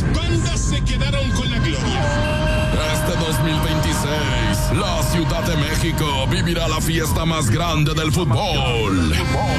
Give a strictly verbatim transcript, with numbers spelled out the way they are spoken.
bandas se quedaron con la gloria. Este dos mil veintiséis, la Ciudad de México vivirá la fiesta más grande del fútbol.